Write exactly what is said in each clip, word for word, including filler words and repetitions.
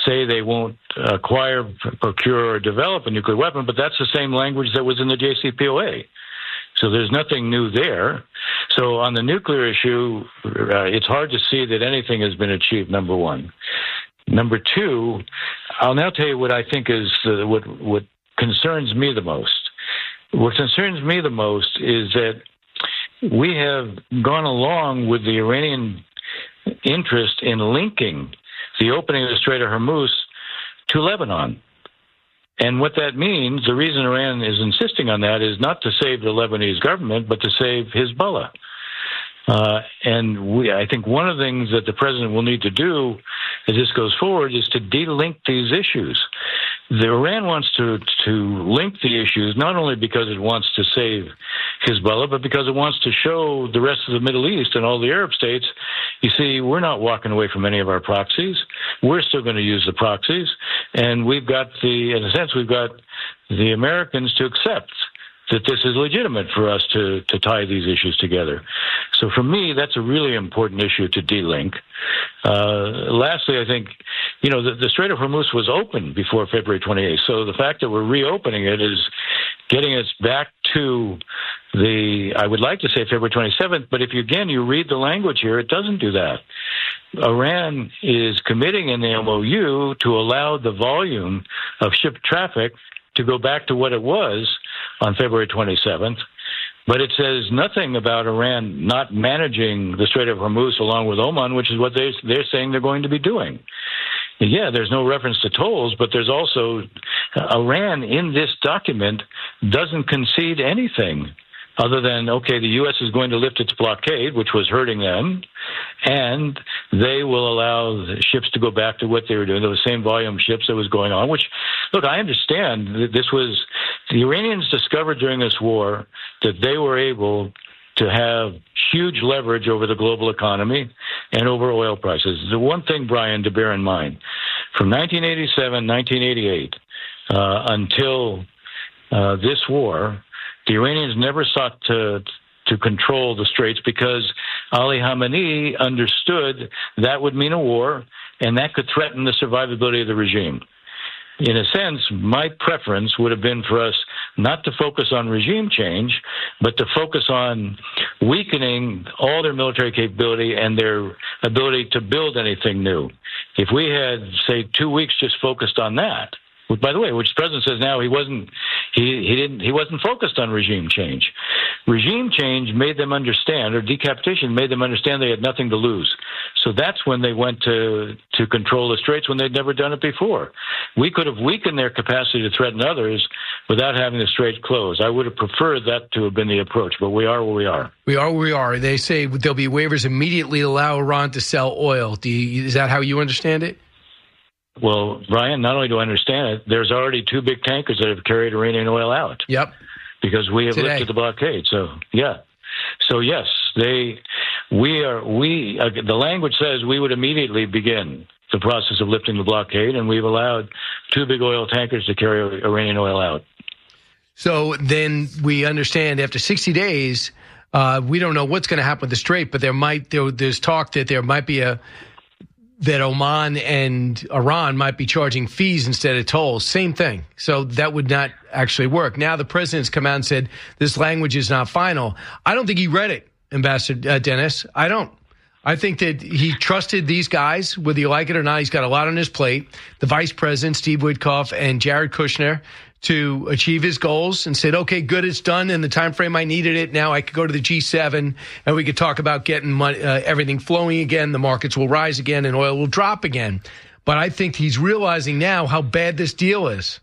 say they won't acquire, procure, or develop a nuclear weapon, but that's the same language that was in the J C P O A. So there's nothing new there. So on the nuclear issue, uh, it's hard to see that anything has been achieved, number one. Number two, I'll now tell you what I think is uh, what, what concerns me the most. What concerns me the most is that we have gone along with the Iranian interest in linking the opening of the Strait of Hormuz to Lebanon. And what that means, the reason Iran is insisting on that is not to save the Lebanese government, but to save Hezbollah. Uh, and we, I think one of the things that the president will need to do as this goes forward is to de-link these issues. The Iran wants to, to link the issues not only because it wants to save Hezbollah, but because it wants to show the rest of the Middle East and all the Arab states, you see, we're not walking away from any of our proxies. We're still going to use the proxies. And we've got the, in a sense, we've got the Americans to accept that this is legitimate for us to, to tie these issues together. So for me, that's a really important issue to de-link. Uh, lastly, I think, you know, the, the Strait of Hormuz was open before February twenty-eighth. So the fact that we're reopening it is getting us back to the, I would like to say February twenty-seventh, but if you, again, you read the language here, it doesn't do that. Iran is committing in the M O U to allow the volume of ship traffic to go back to what it was on February twenty-seventh, but it says nothing about Iran not managing the Strait of Hormuz along with Oman, which is what they, they're saying they're going to be doing. Yeah, there's no reference to tolls, but there's also uh, Iran in this document doesn't concede anything other than, okay, the U S is going to lift its blockade, which was hurting them, and they will allow the ships to go back to what they were doing, the same volume of ships that was going on, which, look, I understand that this was, the Iranians discovered during this war that they were able to have huge leverage over the global economy and over oil prices. The one thing, Brian, to bear in mind, from nineteen eighty-seven, nineteen eighty-eight, uh, until uh, this war, the Iranians never sought to to control the straits because Ali Khamenei understood that would mean a war and that could threaten the survivability of the regime. In a sense, my preference would have been for us not to focus on regime change, but to focus on weakening all their military capability and their ability to build anything new. If we had, say, two weeks just focused on that, by the way, which the president says now he wasn't, he, he didn't, he wasn't focused on regime change. Regime change made them understand, or decapitation made them understand they had nothing to lose. So that's when they went to, to control the straits when they'd never done it before. We could have weakened their capacity to threaten others without having the strait closed. I would have preferred that to have been the approach, but we are where we are. We are where we are. They say there'll be waivers immediately allow Iran to sell oil. Do you, is that how you understand it? Well, Brian, not only do I understand it, there's already two big tankers that have carried Iranian oil out. Yep. Because we have Today. lifted the blockade. So, yeah. So, yes, they, we are, we, uh, the language says we would immediately begin the process of lifting the blockade, and we've allowed two big oil tankers to carry Iranian oil out. So then we understand after sixty days, uh, we don't know what's going to happen with the Strait, but there might, there, there's talk that there might be a, that Oman and Iran might be charging fees instead of tolls. Same thing. So that would not actually work. Now the president's come out and said this language is not final. I don't think he read it, Ambassador uh, Dennis. I don't. I think that he trusted these guys, whether you like it or not. He's got a lot on his plate. The vice president, Steve Witkoff, and Jared Kushner, to achieve his goals, and said, okay, good, it's done in the time frame I needed it. Now I could go to the G seven and we could talk about getting money, uh, everything flowing again. The markets will rise again and oil will drop again. But I think he's realizing now how bad this deal is.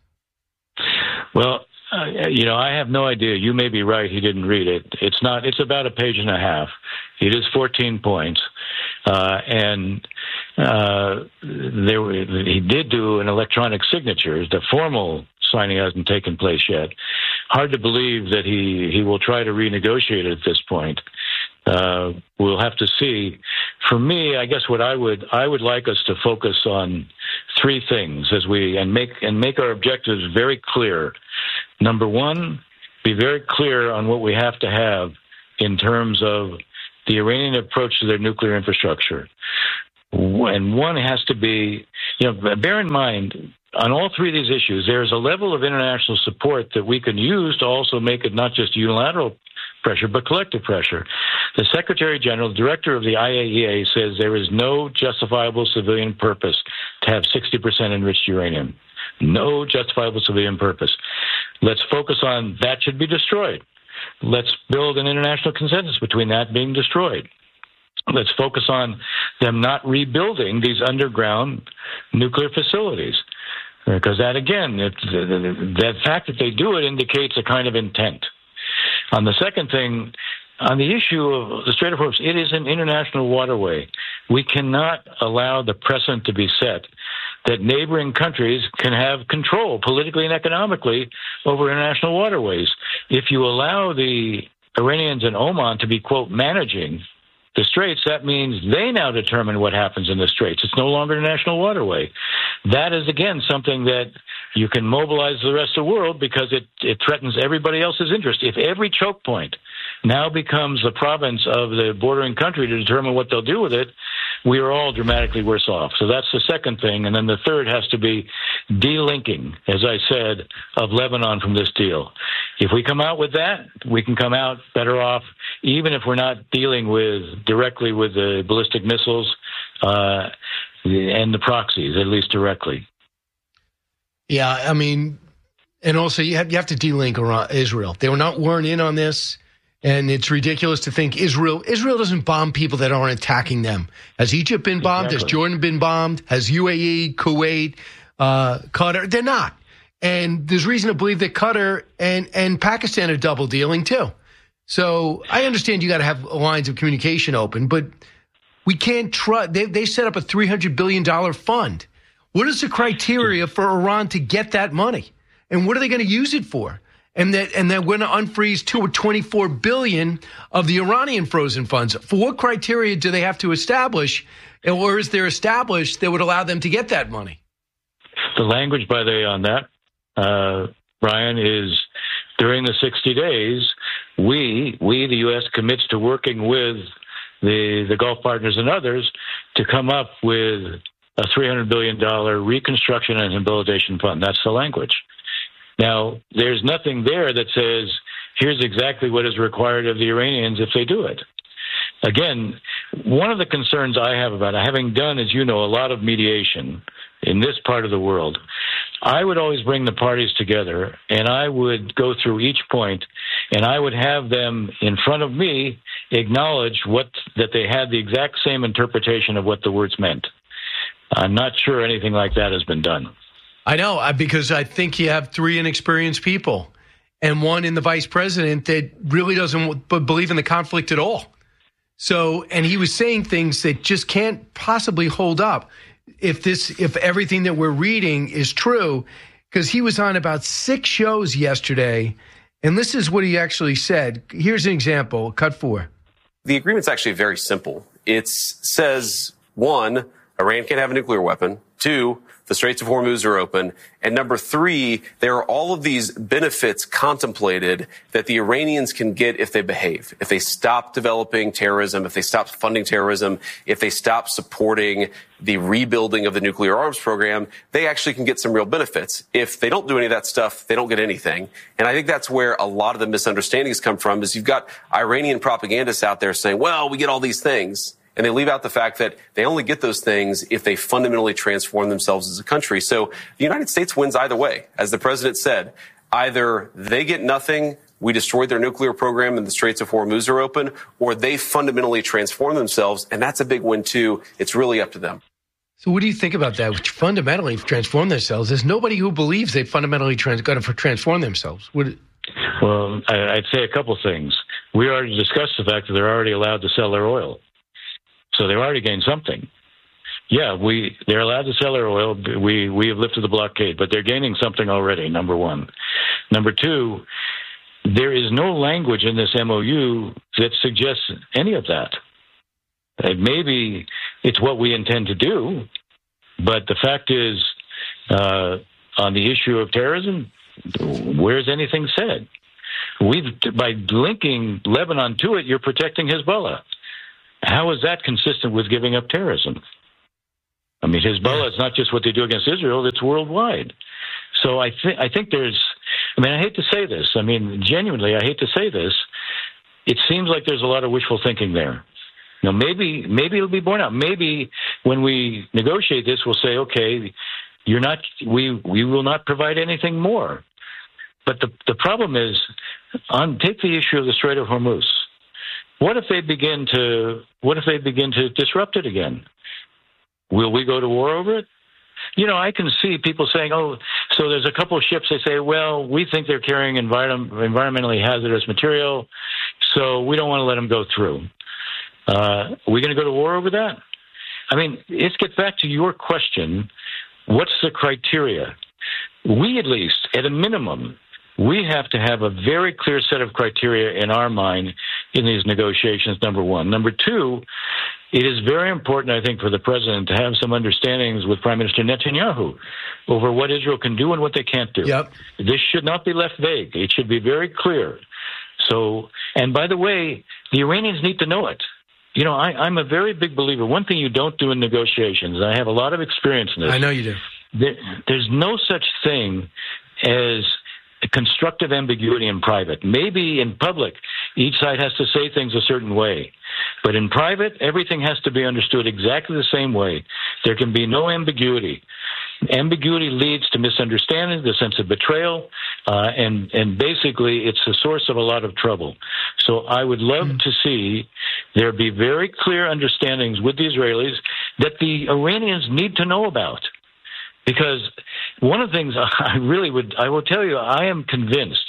Well, uh, you know, I have no idea. You may be right. He didn't read it. It's not, it's about a page and a half. It is fourteen points. Uh, and uh, there, he did do an electronic signature. The formal signing hasn't taken place yet. Hard to believe that he, he will try to renegotiate it at this point. Uh, we'll have to see. For me, I guess what I would I would like us to focus on three things as we and make and make our objectives very clear. Number one, be very clear on what we have to have in terms of the Iranian approach to their nuclear infrastructure. And one has to be, you know, bear in mind, on all three of these issues, there's a level of international support that we can use to also make it not just unilateral pressure, but collective pressure. The Secretary General, the director of the I A E A, says there is no justifiable civilian purpose to have sixty percent enriched uranium. No justifiable civilian purpose. Let's focus on that should be destroyed. Let's build an international consensus between that being destroyed. Let's focus on them not rebuilding these underground nuclear facilities. Because that, again, it, that fact that they do it indicates a kind of intent. On the second thing, on the issue of the Strait of Hormuz, it is an international waterway. We cannot allow the precedent to be set that neighboring countries can have control politically and economically over international waterways. If you allow the Iranians and Oman to be, quote, managing the Straits, that means they now determine what happens in the Straits. It's no longer a national waterway. That is, again, something that you can mobilize the rest of the world because it, it threatens everybody else's interest. If every choke point now becomes the province of the bordering country to determine what they'll do with it, we are all dramatically worse off. So that's the second thing. And then the third has to be delinking, as I said, of Lebanon from this deal. If we come out with that, we can come out better off, even if we're not dealing with directly with the ballistic missiles uh, and the proxies, at least directly. Yeah, I mean, and also you have, you have to delink Iran, Israel. They were not weren't in on this. And it's ridiculous to think Israel Israel doesn't bomb people that aren't attacking them. Has Egypt been bombed? Exactly. Has Jordan been bombed? Has U A E, Kuwait, uh, Qatar? They're not. And there's reason to believe that Qatar and, and Pakistan are double dealing too. So I understand you got to have lines of communication open, but we can't trust. They, they set up a three hundred billion dollars fund. What is the criteria for Iran to get that money? And what are they going to use it for? And that and that we're going to unfreeze two or twenty-four billion of the Iranian frozen funds. For what criteria do they have to establish, or is there established that would allow them to get that money? The language, by the way, on that, uh, Brian, is during the sixty days, we we the U S commits to working with the the Gulf partners and others to come up with a three hundred billion dollars reconstruction and rehabilitation fund. That's the language. Now, there's nothing there that says, here's exactly what is required of the Iranians if they do it. Again, one of the concerns I have about it, having done, as you know, a lot of mediation in this part of the world, I would always bring the parties together, and I would go through each point, and I would have them in front of me acknowledge what that they had the exact same interpretation of what the words meant. I'm not sure anything like that has been done. I know, because I think you have three inexperienced people and one in the vice president that really doesn't believe in the conflict at all. So, and he was saying things that just can't possibly hold up if this, if everything that we're reading is true, because he was on about six shows yesterday. And this is what he actually said. Here's an example, cut four. The agreement's actually very simple. It says, one, Iran can't have a nuclear weapon. Two, the Straits of Hormuz are open. And number three, there are all of these benefits contemplated that the Iranians can get if they behave, if they stop developing terrorism, if they stop funding terrorism, if they stop supporting the rebuilding of the nuclear arms program, they actually can get some real benefits. If they don't do any of that stuff, they don't get anything. And I think that's where a lot of the misunderstandings come from, is you've got Iranian propagandists out there saying, well, we get all these things. And they leave out the fact that they only get those things if they fundamentally transform themselves as a country. So the United States wins either way. As the president said, either they get nothing, we destroyed their nuclear program and the Straits of Hormuz are open, or they fundamentally transform themselves. And that's a big win, too. It's really up to them. So what do you think about that? Which fundamentally transform themselves. There's nobody who believes they fundamentally trans- got to transform themselves. What? Well, I'd say a couple things. We already discussed the fact that they're already allowed to sell their oil. So they've already gained something. Yeah, we they're allowed to sell their oil. We we have lifted the blockade, but they're gaining something already, number one. Number two, there is no language in this M O U that suggests any of that. Uh, maybe it's what we intend to do, but the fact is, uh, on the issue of terrorism, where's anything said? We've by linking Lebanon to it, you're protecting Hezbollah. How is that consistent with giving up terrorism? I mean, Hezbollah is not just what they do against Israel, it's worldwide. So I think I think there's, I mean, I hate to say this. I mean, genuinely, I hate to say this. It seems like there's a lot of wishful thinking there. Now, maybe maybe it'll be borne out. Maybe when we negotiate this, we'll say, okay, you're not, we we will not provide anything more. But the the problem is, on take the issue of the Strait of Hormuz. What if they begin to what if they begin to disrupt it again? Will we go to war over it? You know, I can see people saying, oh, so there's a couple of ships, they say, well, we think they're carrying envir- environmentally hazardous material, so we don't want to let them go through. Uh, are we going to go to war over that? I mean, let's get back to your question. What's the criteria? We, at least, at a minimum, we have to have a very clear set of criteria in our mind in these negotiations, number one. Number two, it is very important, I think, for the president to have some understandings with Prime Minister Netanyahu over what Israel can do and what they can't do. Yep. This should not be left vague. It should be very clear. So, and by the way, the Iranians need to know it. You know, I, I'm a very big believer. One thing you don't do in negotiations, and I have a lot of experience in this. I know you do. There, there's no such thing as constructive ambiguity in private. Maybe in public, each side has to say things a certain way. But in private, everything has to be understood exactly the same way. There can be no ambiguity. Ambiguity leads to misunderstanding, the sense of betrayal, uh, and, and basically it's the source of a lot of trouble. So I would love mm. to see there be very clear understandings with the Israelis that the Iranians need to know about. Because one of the things I really would, I will tell you, I am convinced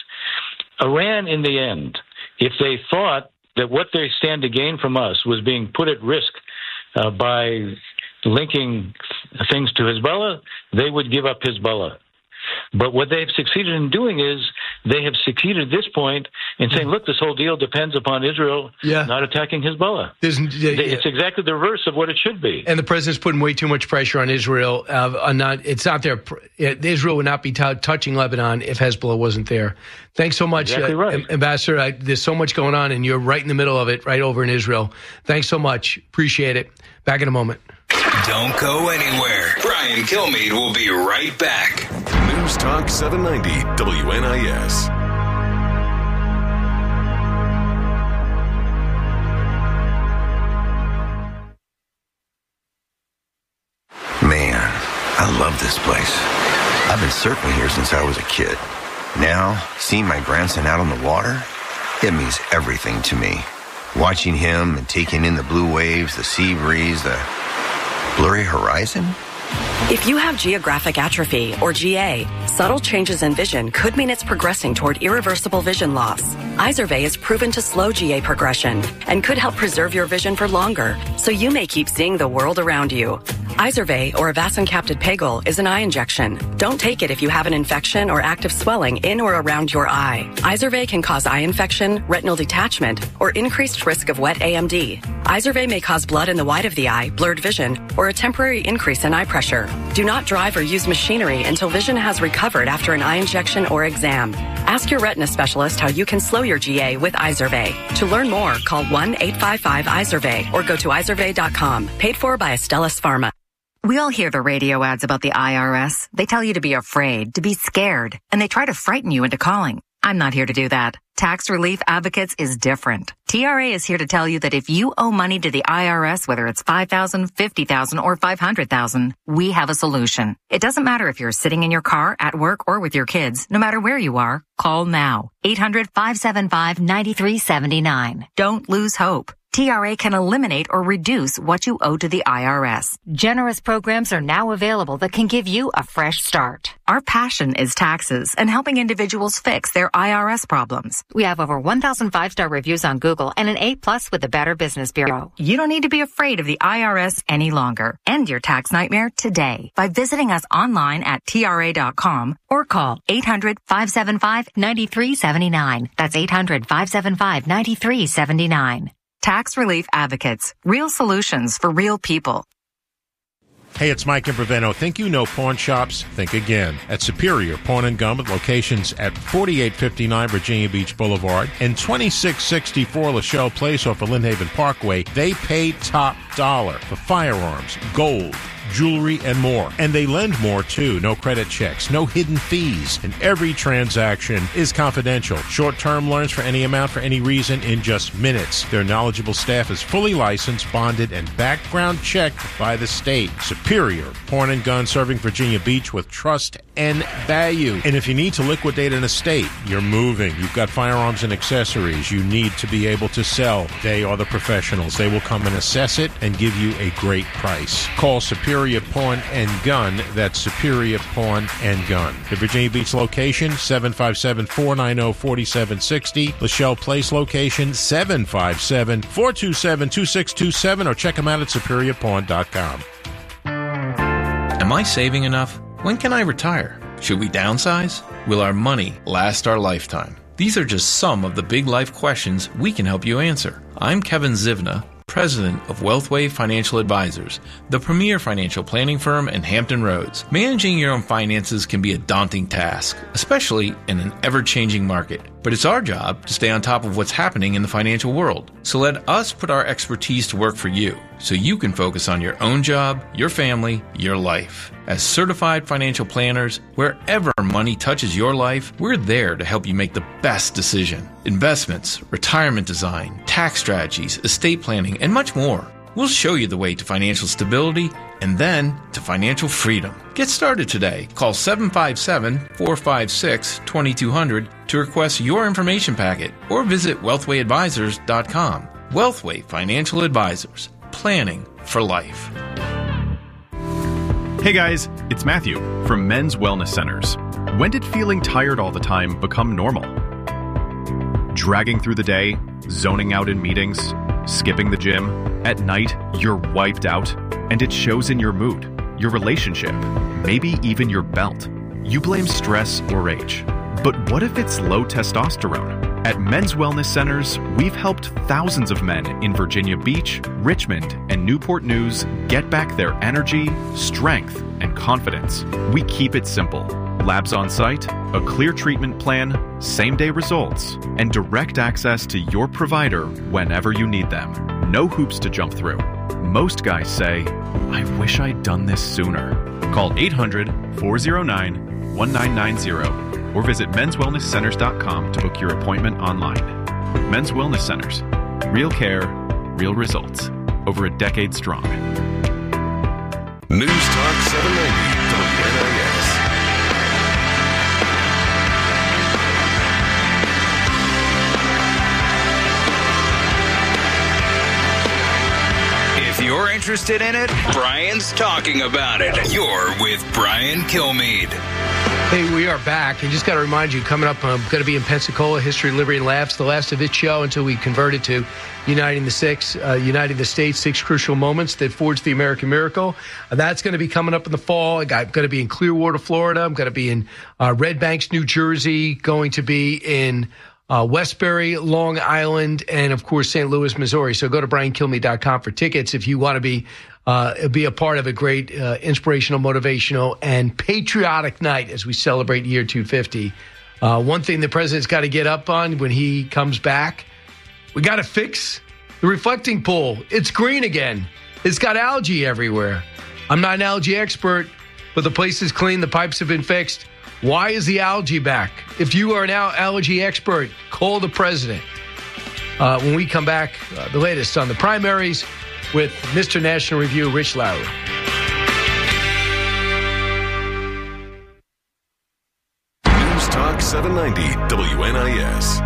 Iran in the end, if they thought that what they stand to gain from us was being put at risk uh, by linking things to Hezbollah, they would give up Hezbollah. But what they've succeeded in doing is they have succeeded at this point in saying, look, this whole deal depends upon Israel yeah. not attacking Hezbollah. There's, yeah, it's yeah. exactly the reverse of what it should be. And the president's putting way too much pressure on Israel. Uh, on not, it's not there. Israel would not be t- touching Lebanon if Hezbollah wasn't there. Thanks so much, exactly uh, right. Ambassador. I, there's so much going on, and you're right in the middle of it, right over in Israel. Thanks so much. Appreciate it. Back in a moment. Don't go anywhere. Brian Kilmeade will be right back. News Talk seven ninety W N I S. Man, I love this place. I've been surfing here since I was a kid. Now, seeing my grandson out on the water, it means everything to me. Watching him and taking in the blue waves, the sea breeze, the blurry horizon. If you have geographic atrophy, or G A, subtle changes in vision could mean it's progressing toward irreversible vision loss. Izervay is proven to slow G A progression and could help preserve your vision for longer, so you may keep seeing the world around you. Izervay, or avacincaptad pegol, is an eye injection. Don't take it if you have an infection or active swelling in or around your eye. Izervay can cause eye infection, retinal detachment, or increased risk of wet A M D. Izervay may cause blood in the white of the eye, blurred vision, or a temporary increase in eye pressure. Do not drive or use machinery until vision has recovered after an eye injection or exam. Ask your retina specialist how you can slow your G A with Izervay. To learn more, call one eight five five Izervay or go to izervay dot com. Paid for by Astellas Pharma. We all hear the radio ads about the I R S. They tell you to be afraid, to be scared, and they try to frighten you into calling. I'm not here to do that. Tax Relief Advocates is different. T R A is here to tell you that if you owe money to the I R S, whether it's five thousand dollars, fifty thousand dollars, or five hundred thousand dollars, we have a solution. It doesn't matter if you're sitting in your car, at work, or with your kids. No matter where you are, call now. eight hundred, five seven five, nine three seven nine. Don't lose hope. T R A can eliminate or reduce what you owe to the I R S. Generous programs are now available that can give you a fresh start. Our passion is taxes and helping individuals fix their I R S problems. We have over one thousand five-star reviews on Google and an A plus with the Better Business Bureau. You don't need to be afraid of the I R S any longer. End your tax nightmare today by visiting us online at T R A dot com or call eight hundred, five seven five, nine three seven nine. That's eight hundred, five seven five, nine three seven nine. Tax Relief Advocates. Real solutions for real people. Hey, it's Mike Imbriveno. Think you know pawn shops? Think again. At Superior Pawn and Gun with locations at forty-eight fifty-nine Virginia Beach Boulevard and twenty-six sixty-four Lachelle Place off of Lynn Haven Parkway, they pay top dollar for firearms, gold, jewelry, and more. And they lend more, too. No credit checks, no hidden fees, and every transaction is confidential. Short-term loans for any amount for any reason in just minutes. Their knowledgeable staff is fully licensed, bonded, and background checked by the state. Superior Pawn and Gun, serving Virginia Beach with trust and value. And if you need to liquidate an estate, you're moving, you've got firearms and accessories you need to be able to sell, they are the professionals. They will come and assess it and give you a great price. Call Superior Pawn and Gun. That's Superior Pawn and Gun. The Virginia Beach location, seven five seven, four nine zero, four seven six zero. Lachelle Place location, seven five seven, four two seven, two six two seven, or check them out at superior pawn dot com. Am I saving enough? When can I retire? Should we downsize? Will our money last our lifetime? These are just some of the big life questions we can help you answer. I'm Kevin Zivna, President of Wealthway Financial Advisors, the premier financial planning firm in Hampton Roads. Managing your own finances can be a daunting task, especially in an ever-changing market. But it's our job to stay on top of what's happening in the financial world. So let us put our expertise to work for you, so you can focus on your own job, your family, your life. As certified financial planners, wherever money touches your life, we're there to help you make the best decision. Investments, retirement design, tax strategies, estate planning, and much more. We'll show you the way to financial stability and then to financial freedom. Get started today. Call seven five seven, four five six, two two zero zero to request your information packet or visit wealthway advisors dot com. Wealthway Financial Advisors. Planning for life. Hey guys, it's Matthew from Men's Wellness Centers. When did feeling tired all the time become normal? Dragging through the day, zoning out in meetings, skipping the gym. At night, you're wiped out, and it shows in your mood, your relationship, maybe even your belt. You blame stress or age. But what if it's low testosterone? At Men's Wellness Centers, we've helped thousands of men in Virginia Beach, Richmond, and Newport News get back their energy, strength, and confidence. We keep it simple. Labs on site, a clear treatment plan, same-day results, and direct access to your provider whenever you need them. No hoops to jump through. Most guys say, I wish I'd done this sooner. Call eight hundred, four oh nine, one nine nine zero or visit mens wellness centers dot com to book your appointment online. Men's Wellness Centers. Real care, real results. Over a decade strong. News Talk seven ninety W N I S. If you're interested in it, Brian's talking about it. You're with Brian Kilmeade. Hey, we are back. I just got to remind you, coming up, I'm going to be in Pensacola, History, Liberty, and Laughs, the last of its show until we convert it to Uniting the Six, uh, Uniting the States, Six Crucial Moments that forged the American Miracle. Uh, that's going to be coming up in the fall. I'm going to be in Clearwater, Florida. I'm going to be in uh, Red Banks, New Jersey, going to be in uh, Westbury, Long Island, and, of course, Saint Louis, Missouri. So go to brian kilmeade dot com for tickets if you want to be Uh, be a part of a great uh, inspirational, motivational, and patriotic night as we celebrate year two fifty. Uh, one thing the president's got to get up on when he comes back, we got to fix the reflecting pool. It's green again. It's got algae everywhere. I'm not an algae expert, but the place is clean. The pipes have been fixed. Why is the algae back? If you are an al- algae expert, call the president. Uh, when we come back, uh, the latest on the primaries with Mister National Review, Rich Lowry. News Talk seven ninety W N I S.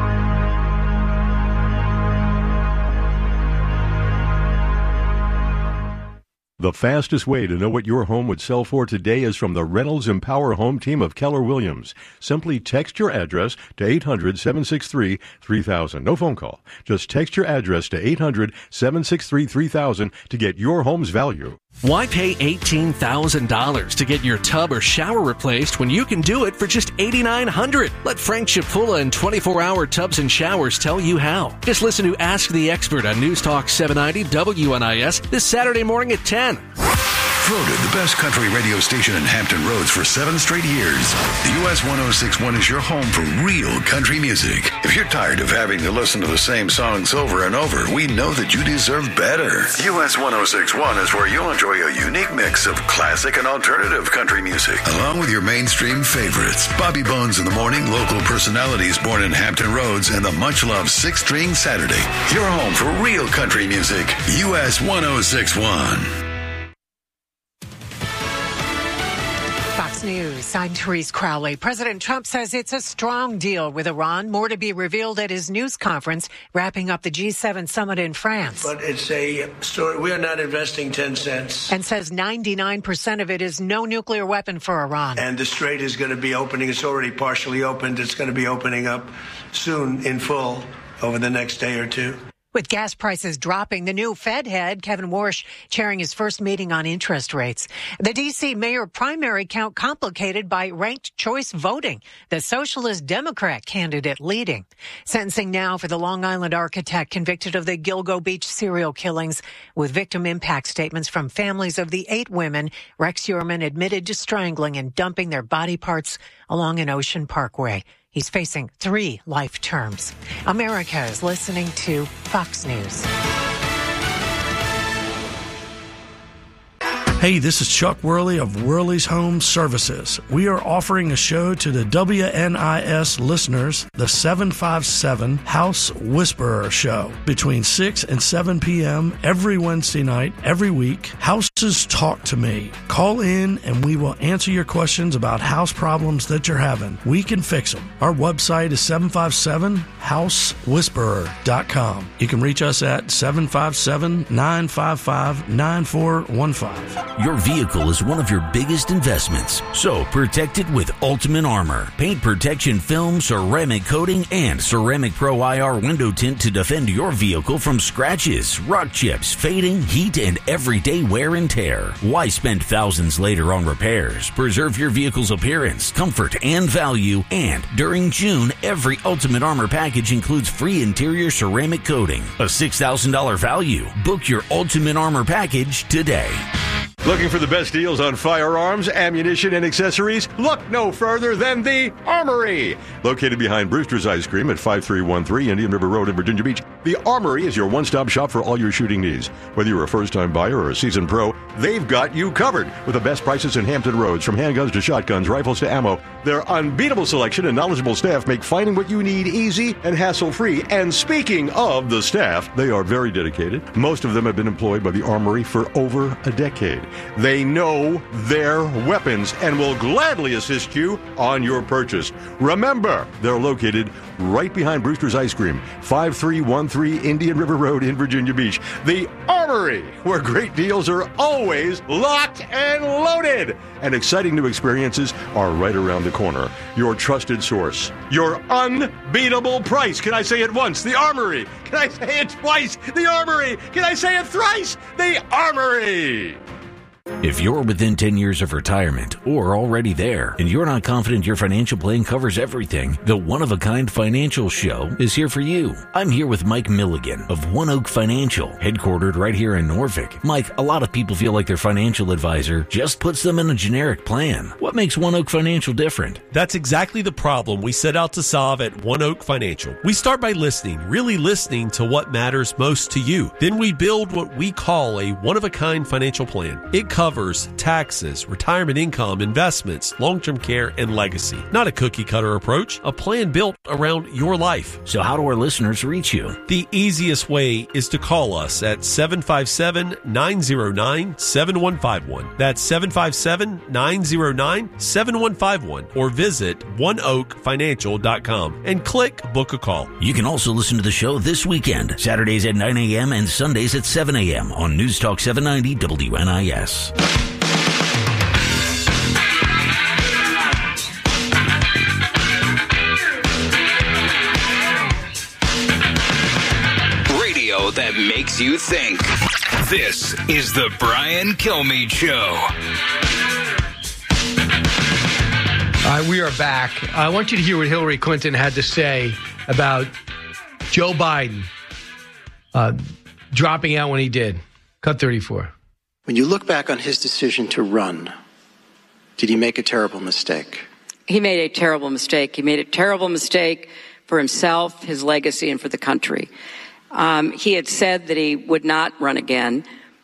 The fastest way to know what your home would sell for today is from the Reynolds Empower Home team of Keller Williams. Simply text your address to eight hundred, seven six three, three thousand. No phone call. Just text your address to eight hundred, seven six three, three thousand to get your home's value. Why pay eighteen thousand dollars to get your tub or shower replaced when you can do it for just eight thousand nine hundred dollars? Let Frank Chapula and twenty-four hour Tubs and Showers tell you how. Just listen to Ask the Expert on News Talk seven ninety W N I S this Saturday morning at ten. Voted the best country radio station in Hampton Roads for seven straight years. The U S one oh six point one is your home for real country music. If you're tired of having to listen to the same songs over and over, we know that you deserve better. U S one oh six point one is where you'll enjoy a unique mix of classic and alternative country music, along with your mainstream favorites. Bobby Bones in the morning, local personalities born in Hampton Roads, and the much-loved Six String Saturday. Your home for real country music. U S one oh six point one. Fox News, I'm Therese Crowley. President Trump says it's a strong deal with Iran. More to be revealed at his news conference, wrapping up the G seven summit in France. But it's a story. We are not investing ten cents. And says ninety-nine percent of it is no nuclear weapon for Iran. And the strait is going to be opening. It's already partially opened. It's going to be opening up soon in full over the next day or two. With gas prices dropping, the new Fed head, Kevin Warsh, chairing his first meeting on interest rates. The D C mayor primary count complicated by ranked choice voting. The Socialist Democrat candidate leading. Sentencing now for the Long Island architect convicted of the Gilgo Beach serial killings, with victim impact statements from families of the eight women Rex Heuermann admitted to strangling and dumping their body parts along an Ocean Parkway. He's facing three life terms. America is listening to Fox News. Hey, this is Chuck Worley of Worley's Home Services. We are offering a show to the W N I S listeners, the seven five seven House Whisperer Show, between six and seven p.m. every Wednesday night, every week. Houses talk to me. Call in and we will answer your questions about house problems that you're having. We can fix them. Our website is seven five seven house whisperer dot com. You can reach us at seven five seven, nine five five, nine four one five. Your vehicle is one of your biggest investments, so protect it with Ultimate Armor. Paint protection film, ceramic coating, and Ceramic Pro I R window tint to defend your vehicle from scratches, rock chips, fading, heat, and everyday wear and tear. Why spend thousands later on repairs? Preserve your vehicle's appearance, comfort, and value. And during June, every Ultimate Armor package includes free interior ceramic coating, a six thousand dollars value. Book your Ultimate Armor package today. Looking for the best deals on firearms, ammunition, and accessories? Look no further than the Armory. Located behind Brewster's Ice Cream at five three one three Indian River Road in Virginia Beach, the Armory is your one-stop shop for all your shooting needs. Whether you're a first-time buyer or a seasoned pro, they've got you covered with the best prices in Hampton Roads. From handguns to shotguns, rifles to ammo, their unbeatable selection and knowledgeable staff make finding what you need easy and hassle-free. And speaking of the staff, they are very dedicated. Most of them have been employed by the Armory for over a decade. They know their weapons and will gladly assist you on your purchase. Remember, they're located right behind Brewster's Ice Cream, five three one three Indian River Road in Virginia Beach. The Armory, where great deals are always locked and loaded. And exciting new experiences are right around the corner. Your trusted source. Your unbeatable price. Can I say it once? The Armory. Can I say it twice? The Armory. Can I say it thrice? The Armory. If you're within ten years of retirement or already there and you're not confident your financial plan covers everything, the One of a Kind Financial Show is here for you. I'm here with Mike Milligan of One Oak Financial, headquartered right here in Norfolk. Mike, a lot of people feel like their financial advisor just puts them in a generic plan. What makes One Oak Financial different? That's exactly the problem we set out to solve at One Oak Financial. We start by listening, really listening to what matters most to you. Then we build what we call a one-of-a-kind financial plan. It covers taxes, retirement income, investments, long-term care, and legacy. Not a cookie-cutter approach, a plan built around your life. So how do our listeners reach you? The easiest way is to call us at seven five seven, nine zero nine, seven one five one. That's seven five seven, nine zero nine, seven one five one. Or visit one oak financial dot com and click Book a Call. You can also listen to the show this weekend, Saturdays at nine a.m. and Sundays at seven a.m. on News Talk seven ninety W N I S. Radio that makes you think. This is the Brian Kilmeade Show. All right, we are back. I want you to hear what Hillary Clinton had to say about Joe Biden uh, dropping out when he did. Cut thirty-four. When you look back on his decision to run, did he make a terrible mistake? He made a terrible mistake. He made a terrible mistake for himself, his legacy, and for the country. Um, he had said that he would not run again.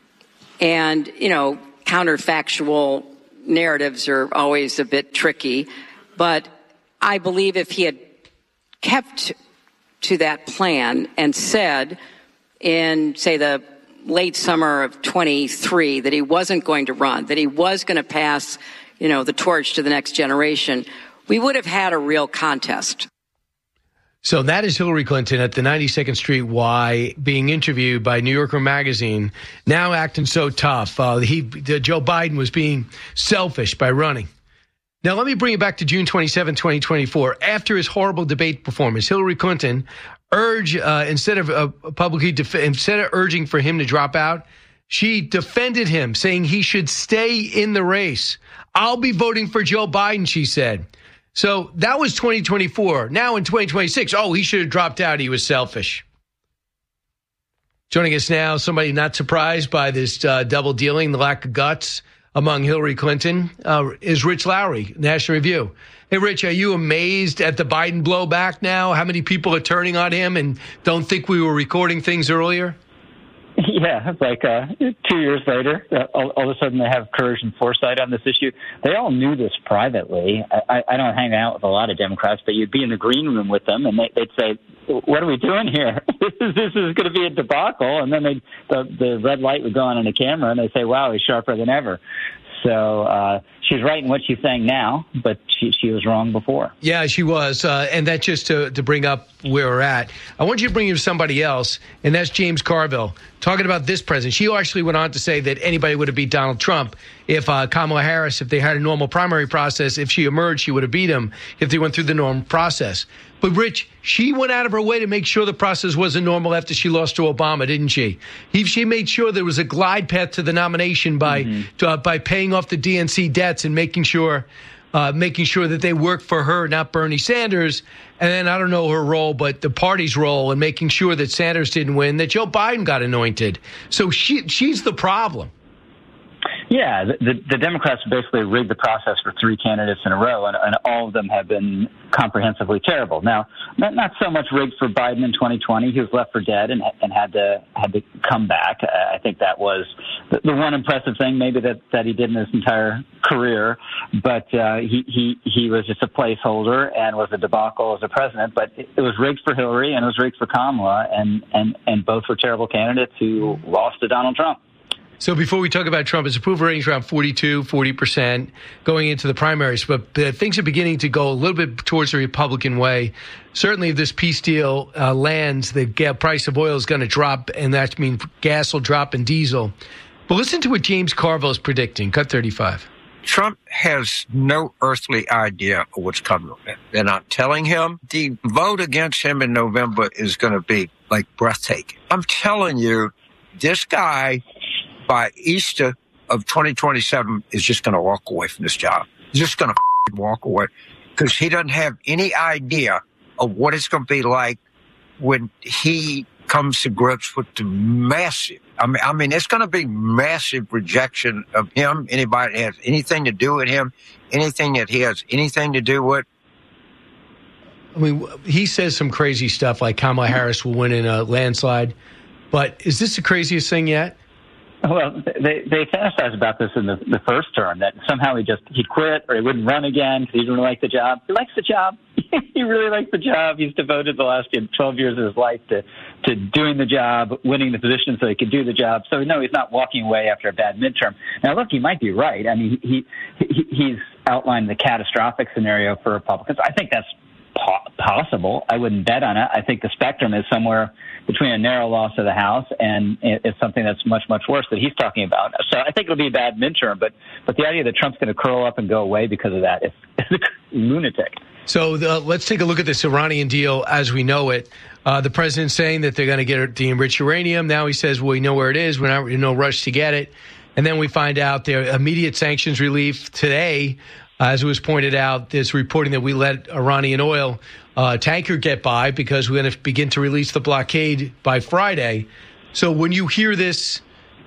And, you know, counterfactual narratives are always a bit tricky. But I believe if he had kept to that plan and said in, say, the late summer of twenty-three that he wasn't going to run, that he was going to pass, you know, the torch to the next generation, we would have had a real contest. So that is Hillary Clinton at the ninety-second Street Y being interviewed by New Yorker Magazine, now acting so tough. Uh, he, uh, Joe Biden was being selfish by running. Now, let me bring it back to June twenty-seventh, twenty twenty-four. After his horrible debate performance, Hillary Clinton urged, uh, instead of uh, publicly, def- instead of urging for him to drop out, she defended him, saying he should stay in the race. I'll be voting for Joe Biden, she said. So that was twenty twenty-four. Now in twenty twenty-six, oh, he should have dropped out. He was selfish. Joining us now, somebody not surprised by this uh, double dealing, the lack of guts among Hillary Clinton, uh, is Rich Lowry, National Review. Hey, Rich, are you amazed at the Biden blowback now? How many people are turning on him and don't think we were recording things earlier? Yeah, it's like uh, two years later, uh, all, all of a sudden they have courage and foresight on this issue. They all knew this privately. I, I don't hang out with a lot of Democrats, but you'd be in the green room with them, and they, they'd say, what are we doing here? this is, this is going to be a debacle. And then they, the, the red light would go on on the camera, and they say, wow, he's sharper than ever. So uh, she's right in what she's saying now, but she, she was wrong before. Yeah, she was. Uh, and that's just to, to bring up where we're at. I want you to bring in somebody else, and that's James Carville, talking about this president. She actually went on to say that anybody would have beat Donald Trump if uh, Kamala Harris, if they had a normal primary process, if she emerged, she would have beat him if they went through the normal process. But, Rich, she went out of her way to make sure the process wasn't normal after she lost to Obama, didn't she? He, she made sure there was a glide path to the nomination by mm-hmm. to, uh, by paying off the D N C debts and making sure uh, making sure that they worked for her, not Bernie Sanders. And then I don't know her role, but the party's role in making sure that Sanders didn't win, that Joe Biden got anointed. So she she's the problem. Yeah, the, the, the Democrats basically rigged the process for three candidates in a row, and, and all of them have been comprehensively terrible. Now, not, not so much rigged for Biden in twenty twenty. He was left for dead and, and had to had to come back. I think that was the, the one impressive thing maybe that, that he did in his entire career. But uh, he, he, he was just a placeholder and was a debacle as a president. But it, it was rigged for Hillary and it was rigged for Kamala, and, and, and both were terrible candidates who lost to Donald Trump. So before we talk about Trump, his approval rating is around forty-two, forty percent going into the primaries. But uh, things are beginning to go a little bit towards the Republican way. Certainly, if this peace deal uh, lands, the ga- price of oil is going to drop, and that means gas will drop and diesel. But listen to what James Carville is predicting. Cut thirty-five. Trump has no earthly idea of what's coming. They're not telling him. The vote against him in November is going to be, like, breathtaking. I'm telling you, this guy, by Easter of twenty twenty-seven, is just going to walk away from this job. He's just going to walk away because he doesn't have any idea of what it's going to be like when he comes to grips with the massive, I mean, I mean, it's going to be massive rejection of him, anybody that has anything to do with him, anything that he has anything to do with. I mean, he says some crazy stuff like Kamala Harris will win in a landslide. But is this the craziest thing yet? Well, they they fantasized about this in the, the first term, that somehow he just he'd quit or he wouldn't run again because he didn't really like the job. He likes the job. He really likes the job. He's devoted the last twelve years of his life to, to doing the job, winning the position so he could do the job. So, no, he's not walking away after a bad midterm. Now, look, he might be right. I mean, he, he he's outlined the catastrophic scenario for Republicans. I think that's po- possible. I wouldn't bet on it. I think the spectrum is somewhere between a narrow loss of the House and it's something that's much, much worse that he's talking about. So I think it'll be a bad midterm, but but the idea that Trump's going to curl up and go away because of that is, is a lunatic. So the, let's take a look at this Iranian deal as we know it. Uh, the president's saying that they're going to get the enriched uranium. Now he says, well, we know where it is. We're not in no rush to get it. And then we find out there immediate sanctions relief today. Uh, as it was pointed out, there's reporting that we let Iranian oil uh, tanker get by because we're going to begin to release the blockade by Friday. So when you hear this,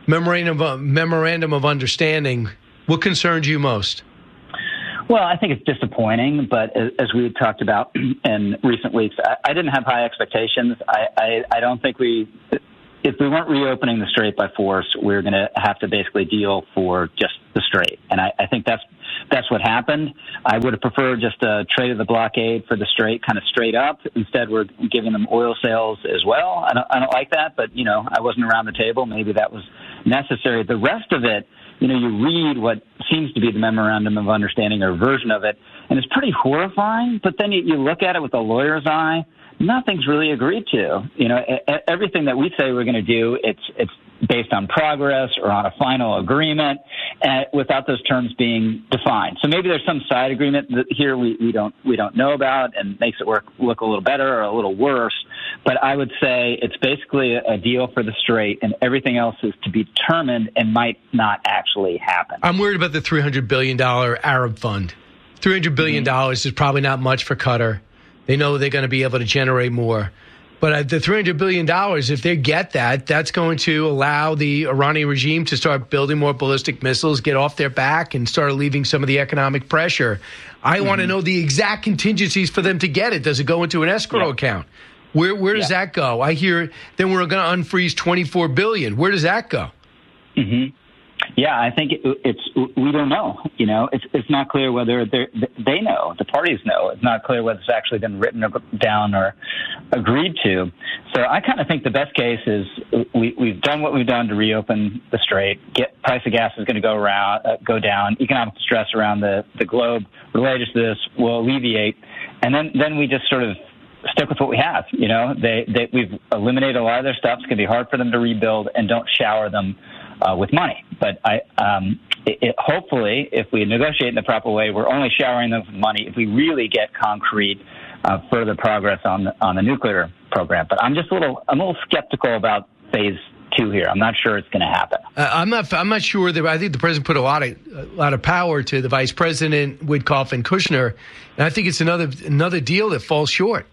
memorandum of, memorandum of understanding. What concerns you most? Well, I think it's disappointing, but as, as we had talked about in recent weeks, I, I didn't have high expectations. I, I, I don't think we, if we weren't reopening the Strait by force, we we're going to have to basically deal for just the Strait. And I, I think that's that's what happened. I would have preferred just a trade of the blockade for the Strait, kind of straight up. Instead, we're giving them oil sales as well. I don't, I don't like that, but, you know, I wasn't around the table. Maybe that was necessary. The rest of it, you know, you read what seems to be the memorandum of understanding or version of it, and it's pretty horrifying. But then you, you look at it with a lawyer's eye, nothing's really agreed to. You know, everything that we say we're going to do, it's it's based on progress or on a final agreement, uh, without those terms being defined. So maybe there's some side agreement that here we, we don't we don't know about and makes it work look a little better or a little worse. But I would say it's basically a, a deal for the Strait, and everything else is to be determined and might not actually happen. I'm worried about the three hundred billion dollars Arab fund. three hundred billion dollars mm-hmm. is probably not much for Qatar. They know they're going to be able to generate more. But the three hundred billion dollars, if they get that, that's going to allow the Iranian regime to start building more ballistic missiles, get off their back, and start alleviating some of the economic pressure. I mm-hmm. want to know the exact contingencies for them to get it. Does it go into an escrow yeah. account? Where where does yeah. that go? I hear then we're going to unfreeze twenty-four billion dollars. Where does that go? Mm-hmm. Yeah, I think it, it's we don't know. You know, it's it's not clear whether they know. The parties know. It's not clear whether it's actually been written down or agreed to. So I kind of think the best case is we we've done what we've done to reopen the Strait. Get price of gas is going to go around, uh, go down. Economic stress around the, the globe related to this will alleviate, and then then we just sort of stick with what we have. You know, they, they we've eliminated a lot of their stuff. It's going to be hard for them to rebuild, and don't shower them Uh, with money. But I, um, it, it, hopefully, if we negotiate in the proper way, we're only showering them with money if we really get concrete uh, further progress on the, on the nuclear program. But I'm just a little, I'm a little skeptical about phase two here. I'm not sure it's going to happen. Uh, I'm not, I'm not sure that. I think the president put a lot of, a lot of power to the vice president, Witkoff and Kushner, and I think it's another, another deal that falls short.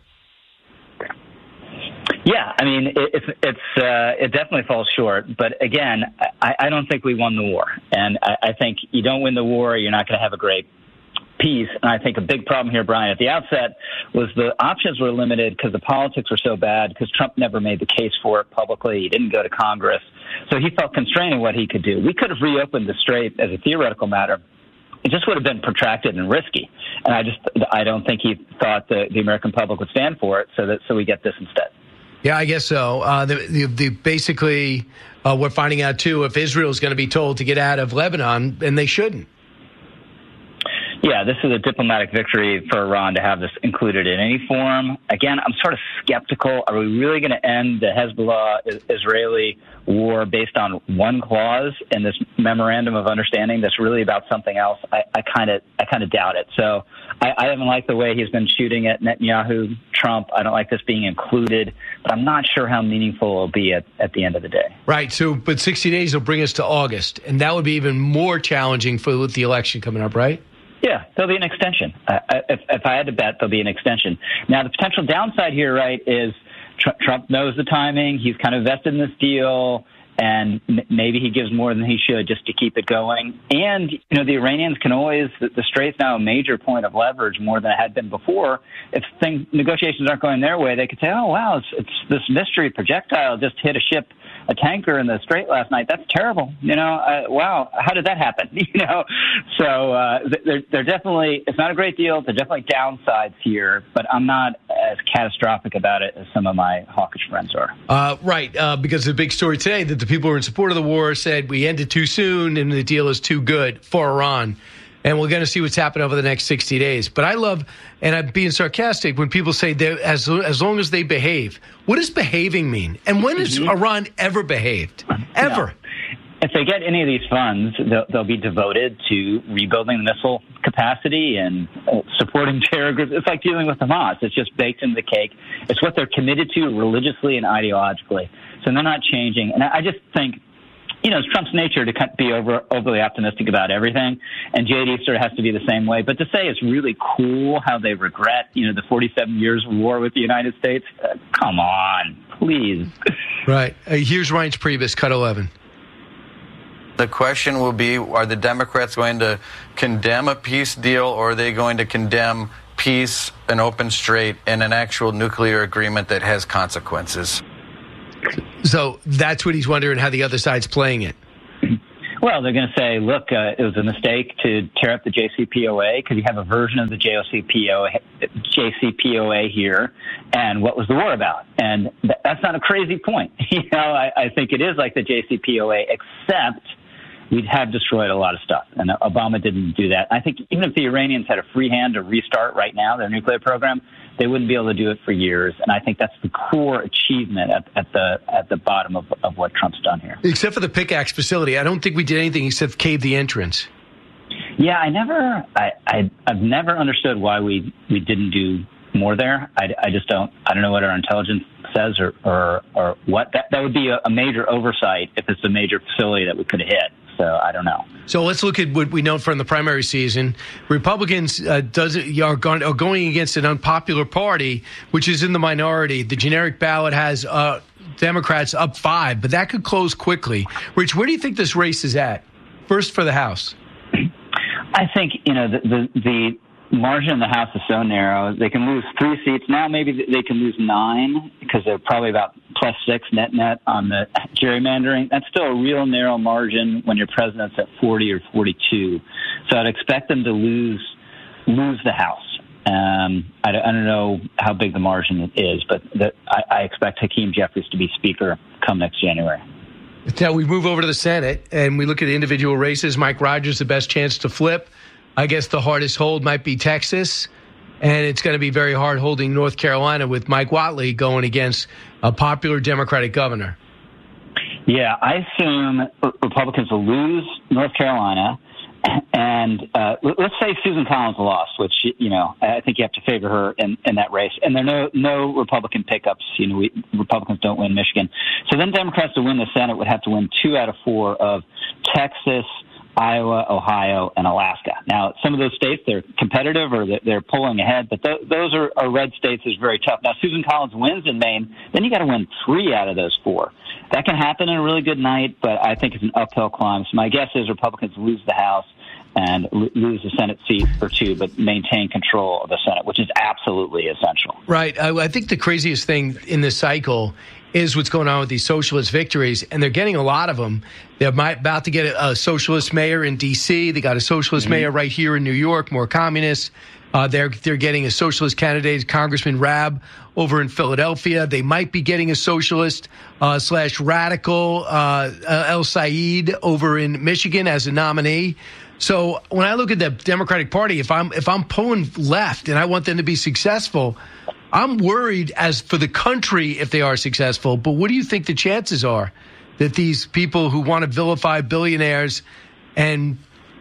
Yeah, I mean, it, it's it's uh, it definitely falls short. But again, I, I don't think we won the war, and I, I think you don't win the war, you're not going to have a great peace. And I think a big problem here, Brian, at the outset was the options were limited because the politics were so bad. Because Trump never made the case for it publicly, he didn't go to Congress, so he felt constrained in what he could do. We could have reopened the Strait as a theoretical matter. It just would have been protracted and risky, and I just I don't think he thought the, the American public would stand for it. So that so we get this instead. Yeah, I guess so. Uh, the, the, the basically, uh, we're finding out, too, if Israel is going to be told to get out of Lebanon, and they shouldn't. Yeah, this is a diplomatic victory for Iran to have this included in any form. Again, I'm sort of skeptical. Are we really going to end the Hezbollah-Israeli war based on one clause in this memorandum of understanding that's really about something else? I kind of I kind of doubt it. So I, I haven't liked the way he's been shooting at Netanyahu, Trump. I don't like this being included, but I'm not sure how meaningful it'll be at, at the end of the day. Right. So, but sixty days will bring us to August, and that would be even more challenging for with the election coming up, right? Yeah, there'll be an extension. Uh, if, if I had to bet, there'll be an extension. Now, the potential downside here, right, is tr- Trump knows the timing. He's kind of vested in this deal, and m- maybe he gives more than he should just to keep it going. And, you know, the Iranians can always, the, the Strait's now a major point of leverage more than it had been before. If things, negotiations aren't going their way, they could say, oh, wow, it's, it's this mystery projectile just hit a ship, a tanker in the Strait last night. That's terrible. You know, uh, wow, how did that happen? You know, so uh, they're, they're definitely, it's not a great deal. There're definitely downsides here, but I'm not as catastrophic about it as some of my hawkish friends are. Uh, right, uh, because the big story today that the people who are in support of the war said we ended too soon and the deal is too good for Iran. And we're going to see what's happened over the next sixty days. But I love, and I'm being sarcastic, when people say as as long as they behave. What does behaving mean? And when has mm-hmm. Iran ever behaved? Ever? No. If they get any of these funds, they'll, they'll be devoted to rebuilding the missile capacity and uh, supporting terror groups. It's like dealing with Hamas. It's just baked into the cake. It's what they're committed to religiously and ideologically. So they're not changing. And I just think, you know, it's Trump's nature to be over, overly optimistic about everything, and J D sort of has to be the same way. But to say it's really cool how they regret, you know, the forty-seven years of war with the United States, uh, come on, please. Right. Uh, here's Reince Priebus, cut eleven. The question will be, are the Democrats going to condemn a peace deal, or are they going to condemn peace, an open strait, and an actual nuclear agreement that has consequences? So that's what he's wondering, how the other side's playing it. Well, they're going to say, look, uh, it was a mistake to tear up the J C P O A because you have a version of the J C P O A here, and what was the war about? And th- that's not a crazy point. You know, I, I think it is like the J C P O A, except we have destroyed a lot of stuff, and Obama didn't do that. I think even if the Iranians had a free hand to restart right now their nuclear program, they wouldn't be able to do it for years. And I think that's the core achievement at, at the at the bottom of, of what Trump's done here. Except for the pickaxe facility, I don't think we did anything except cave the entrance. Yeah, I never, I, I I've never understood why we, we didn't do more there. I, I just don't, I don't know what our intelligence says or or, or what. That that would be a, a major oversight if it's a major facility that we could have hit. So I don't know. So let's look at what we know from the primary season. Republicans uh, does it, are, going, are going against an unpopular party, which is in the minority. The generic ballot has uh, Democrats up five, but that could close quickly. Rich, where do you think this race is at? First for the House. I think, you know, the, the, the margin in the House is so narrow. They can lose three seats. Now maybe they can lose nine because they're probably about plus six net net on the gerrymandering. That's still a real narrow margin when your president's at forty or forty-two. So I'd expect them to lose lose the House. Um, I, I don't know how big the margin is, but the, I, I expect Hakeem Jeffries to be Speaker come next January. Now we move over to the Senate and we look at individual races. Mike Rogers, the best chance to flip. I guess the hardest hold might be Texas, and it's going to be very hard holding North Carolina with Mike Whatley going against a popular Democratic governor. Yeah, I assume Republicans will lose North Carolina, and uh, let's say Susan Collins lost, which, you know, I think you have to favor her in, in that race. And there are no, no Republican pickups. You know, we, Republicans don't win Michigan. So then Democrats to win the Senate would have to win two out of four of Texas, Iowa, Ohio, and Alaska. Now, some of those states, they're competitive or they're pulling ahead, but th- those are, are red states is very tough. Now, Susan Collins wins in Maine, then you got to win three out of those four. That can happen in a really good night, but I think it's an uphill climb. So my guess is Republicans lose the House and l- lose the Senate seat for two, but maintain control of the Senate, which is absolutely essential. Right. I, I think the craziest thing in this cycle is what's going on with these socialist victories, and they're getting a lot of them. They're about to get a, a socialist mayor in D C. They got a socialist mm-hmm. mayor right here in New York, more communist. Uh, they're they're getting a socialist candidate, Congressman Rabb, over in Philadelphia. They might be getting a socialist uh, slash radical uh, El Said over in Michigan as a nominee. So when I look at the Democratic Party, if I'm if I'm pulling left and I want them to be successful, I'm worried as for the country if they are successful. But what do you think the chances are that these people who want to vilify billionaires and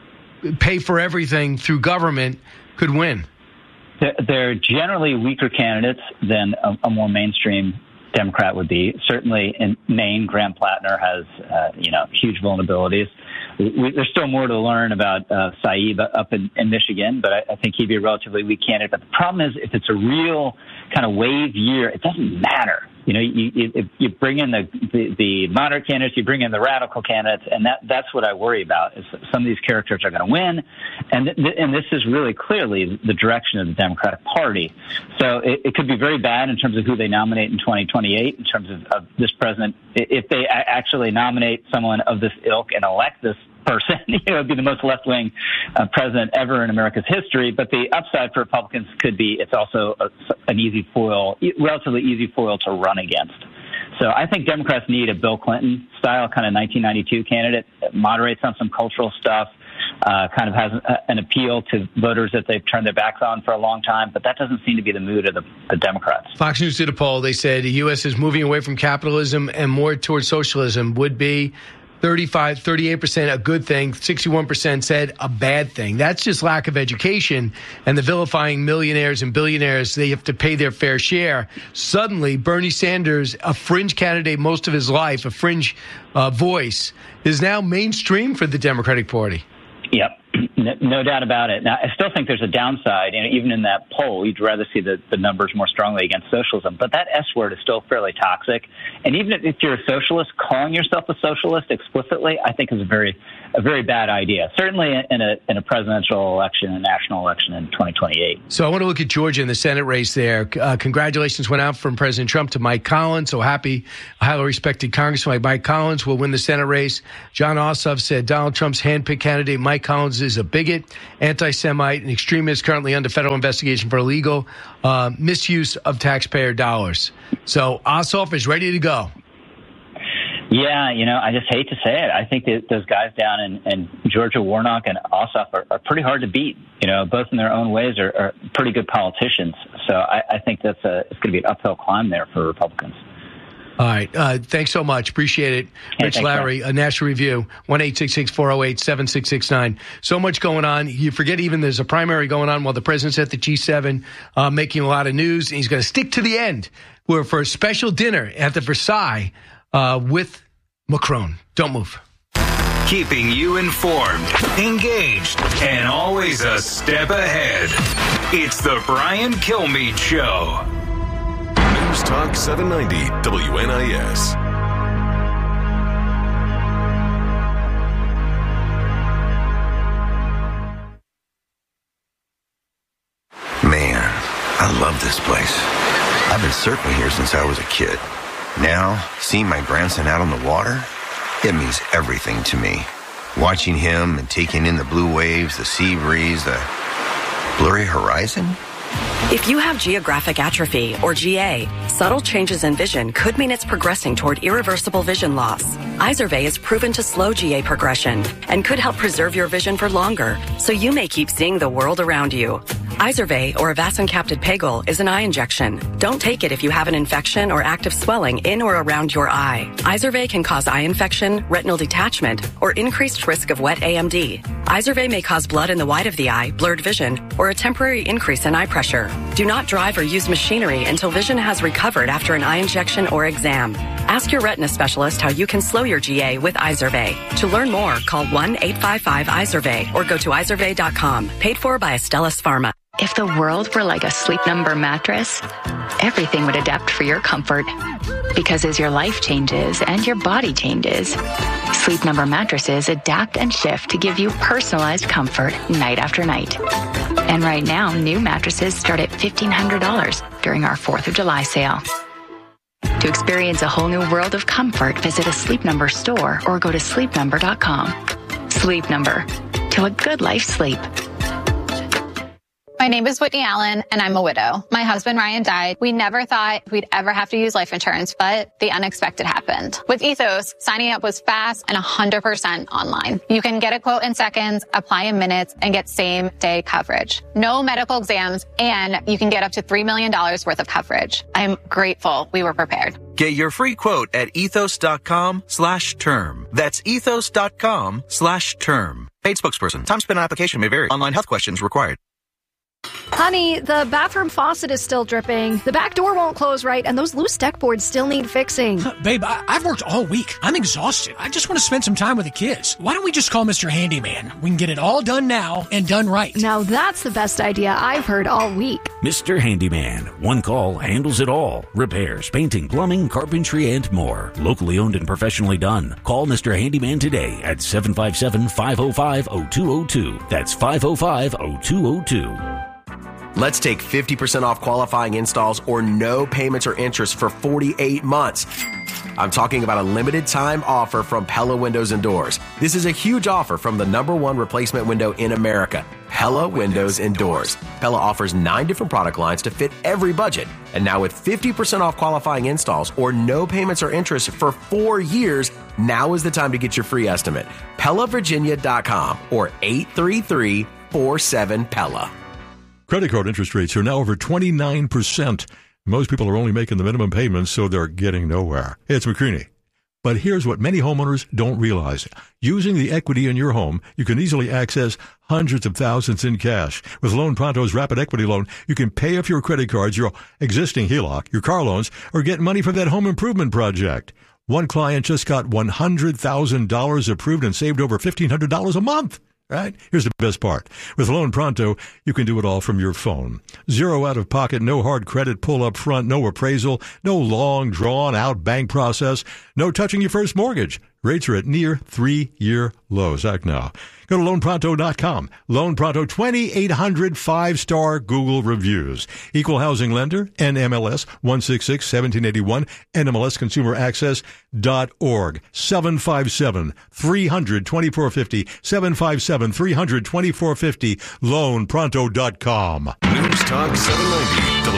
pay for everything through government could win? They're generally weaker candidates than a, a more mainstream Democrat would be. Certainly in Maine, Graham Plattner has, uh, you know, huge vulnerabilities. We, there's still more to learn about uh, Said up in, in Michigan, but I, I think he'd be a relatively weak candidate. But the problem is, if it's a real kind of wave year, it doesn't matter. You know, you, you, you bring in the, the, the moderate candidates, you bring in the radical candidates, and that, that's what I worry about, is that some of these characters are going to win. And th- and this is really clearly the direction of the Democratic Party. So it, it could be very bad in terms of who they nominate in twenty twenty-eight, in terms of, of this president. If they a- actually nominate someone of this ilk and elect this person, you know, it'd be the most left-wing uh, president ever in America's history. But the upside for Republicans could be it's also a, an easy foil, relatively easy foil to run against. So I think Democrats need a Bill Clinton style kind of nineteen ninety-two candidate that moderates on some cultural stuff, uh, kind of has a, an appeal to voters that they've turned their backs on for a long time. But that doesn't seem to be the mood of the, the Democrats. Fox News did a poll. They said the U S is moving away from capitalism and more towards socialism. Would be thirty-five, thirty-eight percent a good thing, sixty-one percent said a bad thing. That's just lack of education and the vilifying millionaires and billionaires. They have to pay their fair share. Suddenly, Bernie Sanders, a fringe candidate most of his life, a fringe uh, voice, is now mainstream for the Democratic Party. Yep. No, no doubt about it. Now, I still think there's a downside. You know, even in that poll, you'd rather see the, the numbers more strongly against socialism. But that S word is still fairly toxic. And even if you're a socialist, calling yourself a socialist explicitly, I think is a very a very bad idea. Certainly in a in a presidential election, a national election in twenty twenty-eight. So I want to look at Georgia in the Senate race there. Uh, congratulations went out from President Trump to Mike Collins. So happy, highly respected Congressman like Mike Collins will win the Senate race. John Ossoff said Donald Trump's handpicked candidate Mike Collins is a bigot, anti-Semite, and extremist currently under federal investigation for illegal uh, misuse of taxpayer dollars. So Ossoff is ready to go. Yeah, you know, I just hate to say it. I think that those guys down in, in Georgia, Warnock and Ossoff, are, are pretty hard to beat. You know, both in their own ways are, are pretty good politicians. So I, I think that's a it's going to be an uphill climb there for Republicans. All right. Uh, thanks so much. Appreciate it. Hey, Rich thanks, Lowry, a National Review, one eight six six, four oh eight, seven six six nine. So much going on. You forget even there's a primary going on while the president's at the G seven, uh, making a lot of news. And he's going to stick to the end. We're for a special dinner at the Versailles uh, with Macron. Don't move. Keeping you informed, engaged, and always a step ahead. It's the Brian Kilmeade Show. News Talk seven ninety W N I S. Man, I love this place. I've been surfing here since I was a kid. Now, seeing my grandson out on the water, it means everything to me. Watching him and taking in the blue waves, the sea breeze, the blurry horizon. If you have geographic atrophy, or G A, subtle changes in vision could mean it's progressing toward irreversible vision loss. Izervay is proven to slow G A progression and could help preserve your vision for longer, so you may keep seeing the world around you. Izervay, or avacincaptad pegol, is an eye injection. Don't take it if you have an infection or active swelling in or around your eye. Izervay can cause eye infection, retinal detachment, or increased risk of wet A M D. Izervay may cause blood in the white of the eye, blurred vision, or a temporary increase in eye pressure. Do not drive or use machinery until vision has recovered after an eye injection or exam. Ask your retina specialist how you can slow your G A with Izervay. To learn more, call one eight five five Izervay or go to izervay dot com. Paid for by Astellas Pharma. If the world were like a Sleep Number mattress, everything would adapt for your comfort. Because as your life changes and your body changes, Sleep Number mattresses adapt and shift to give you personalized comfort night after night. And right now, new mattresses start at fifteen hundred dollars during our fourth of July sale. To experience a whole new world of comfort, visit a Sleep Number store or go to sleep number dot com. Sleep Number. To a good life sleep. My name is Whitney Allen, and I'm a widow. My husband, Ryan, died. We never thought we'd ever have to use life insurance, but the unexpected happened. With Ethos, signing up was fast and one hundred percent online. You can get a quote in seconds, apply in minutes, and get same-day coverage. No medical exams, and you can get up to three million dollars worth of coverage. I'm grateful we were prepared. Get your free quote at ethos.com slash term. That's ethos.com slash term. Paid spokesperson. Time spent on application may vary. Online health questions required. Honey, the bathroom faucet is still dripping. The back door won't close right, and those loose deck boards still need fixing. Babe, I- I've worked all week. I'm exhausted. I just want to spend some time with the kids. Why don't we just call Mister Handyman? We can get it all done now and done right. Now that's the best idea I've heard all week. Mister Handyman. One call handles it all. Repairs, painting, plumbing, carpentry, and more. Locally owned and professionally done. Call Mister Handyman today at seven five seven, five oh five, oh two oh two. That's five oh five, oh two oh two. Let's take fifty percent off qualifying installs or no payments or interest for forty-eight months. I'm talking about a limited time offer from Pella Windows and Doors. This is a huge offer from the number one replacement window in America, Pella Windows and Doors. Pella offers nine different product lines to fit every budget. And now with fifty percent off qualifying installs or no payments or interest for four years, now is the time to get your free estimate. Pella Virginia dot com or eight three three, four seven, Pella. Credit card interest rates are now over twenty-nine percent. Most people are only making the minimum payments, so they're getting nowhere. Hey, it's McCreaney. But here's what many homeowners don't realize. Using the equity in your home, you can easily access hundreds of thousands in cash. With Loan Pronto's Rapid Equity Loan, you can pay off your credit cards, your existing H E L O C, your car loans, or get money for that home improvement project. One client just got one hundred thousand dollars approved and saved over fifteen hundred dollars a month. right? Here's the best part. With Loan Pronto, you can do it all from your phone. Zero out of pocket, no hard credit pull up front, no appraisal, no long drawn out bank process, no touching your first mortgage. Rates are at near three-year lows. Act now. Go to loan pronto dot com. Loan Pronto, twenty-eight hundred five-star Google reviews. Equal housing lender, N M L S one six six one seven eight one, N M L S consumer access dot org. seven five seven, three hundred, twenty-four fifty, seven five seven, three hundred, twenty-four fifty, loan pronto dot com. News Talk seven ninety.